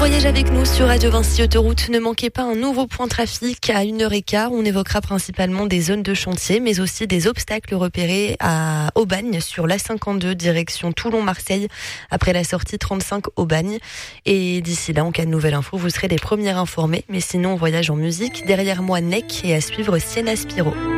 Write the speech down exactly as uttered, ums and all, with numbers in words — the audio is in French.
voyage avec nous sur Radio Vinci Autoroute. Ne manquez pas un nouveau point trafic à une heure quinze. On évoquera principalement des zones de chantier, mais aussi des obstacles repérés à Aubagne sur l'A cinquante-deux, direction Toulon-Marseille, après la sortie trente-cinq Aubagne. Et d'ici là, en cas de nouvelle info, vous serez les premiers informés. Mais sinon, on voyage en musique. Derrière moi, Neck et à suivre Sienna Spiro.